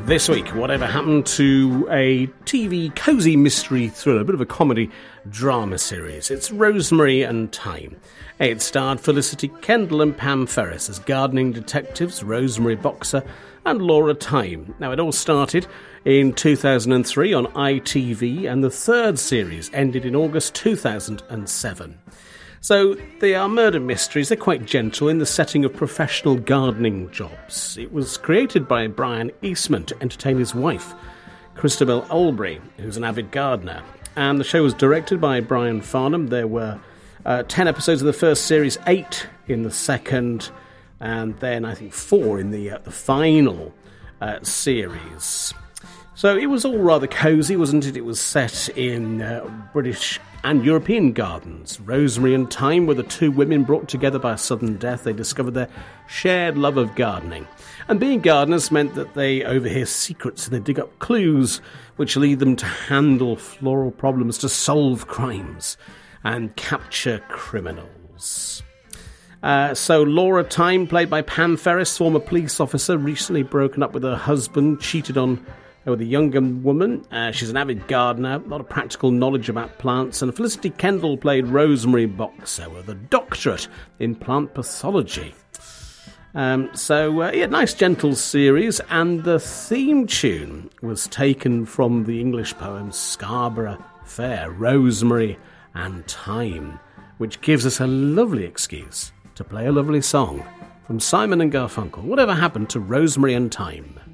This week, whatever happened to a TV cosy mystery thriller, a bit of a comedy drama series. It's Rosemary and Thyme. It starred Felicity Kendal and Pam Ferris as gardening detectives Rosemary Boxer and Laura Thyme. Now, it all started in 2003 on ITV, and the third series ended in August 2007. So they are murder mysteries. They're quite gentle in the setting of professional gardening jobs. It was created by Brian Eastman to entertain his wife, Christabel Albury, who's an avid gardener. And the show was directed by Brian Farnham. There were 10 episodes in the first series, 8 in the second, and then I think 4 in the final series. So it was all rather cosy, wasn't it? It was set in British and European gardens. Rosemary and Thyme were the two women brought together by a sudden death. They discovered their shared love of gardening. And being gardeners meant that they overhear secrets and they dig up clues which lead them to handle floral problems, to solve crimes and capture criminals. So Laura Thyme, played by Pam Ferris, former police officer, recently broken up with her husband, cheated on with a younger woman. She's an avid gardener, a lot of practical knowledge about plants. And Felicity Kendal played Rosemary Boxer with a doctorate in plant pathology. Nice gentle series. And the theme tune was taken from the English poem Scarborough Fair, Rosemary and Thyme, which gives us a lovely excuse to play a lovely song from Simon and Garfunkel. Whatever happened to Rosemary and Thyme?